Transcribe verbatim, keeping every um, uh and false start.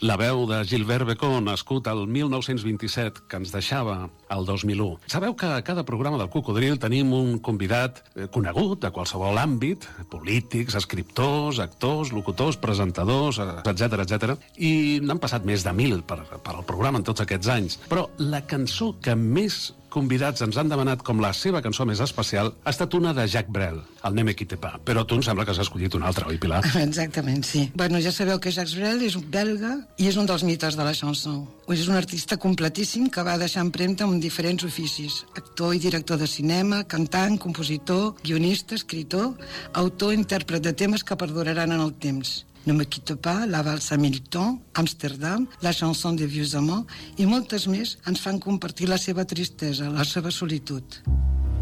La veu de Gilbert Bécaud, nascut el mil nou-cents vint-i-set, que ens deixava el dos mil u. Sabeu que a cada programa del Cocodril tenim un convidat conegut de qualsevol àmbit, polítics, escriptors, actors, locutors, presentadors, etcètera, etcètera, i n'han passat més de mil per, per al programa en tots aquests anys. Però la cançó que més convidats ens han demanat com la seva cançó més especial ha estat una de Jacques Brel, el Ne me quitte pas. Però tu em sembla que has escollit una altra, oi, Pilar? Exactament, sí. Bueno, ja sabeu que Jacques Brel és un belga i és un dels mites de la chanson. És un artista completíssim que va deixar empremta en diferents oficis. Actor i director de cinema, cantant, compositor, guionista, escritor, autor i intèrpret de temes que perduraran en el temps. Ne me quitte pas, La valse à mille temps, Amsterdam, La chanson des vieux amants i moltes més ens fan compartir la seva tristesa, la seva solitud.